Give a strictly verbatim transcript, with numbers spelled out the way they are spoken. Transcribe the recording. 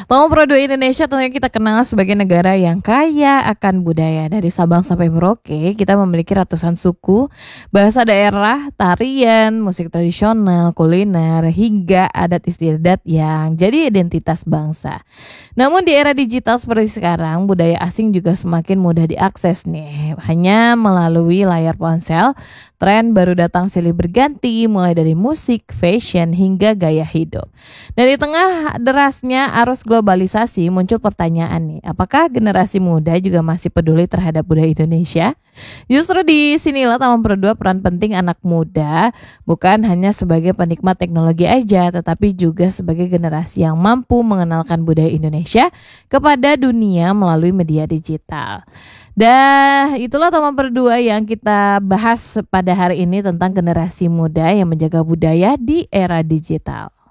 Taman Produk Indonesia tentunya kita kenal sebagai negara yang kaya akan budaya. Dari Sabang sampai Merauke, kita memiliki ratusan suku, bahasa daerah, tarian, musik tradisional, kuliner, hingga adat istiadat yang jadi identitas bangsa. Namun di era digital seperti sekarang, budaya asing juga semakin mudah diakses nih. Hanya melalui layar ponsel, tren baru datang silih berganti, mulai dari musik, fashion, hingga gaya hidup. Dan di tengah derasnya arus globalisasi muncul pertanyaan nih, apakah generasi muda juga masih peduli terhadap budaya Indonesia? Justru di sinilah Taman Produk peran penting anak muda, bukan hanya sebagai penikmat teknologi aja, tetapi juga sebagai generasi yang mampu mengenalkan budaya Indonesia kepada dunia melalui media digital. Dan itulah Taman Produk yang kita bahas pada hari ini tentang generasi muda yang menjaga budaya di era digital.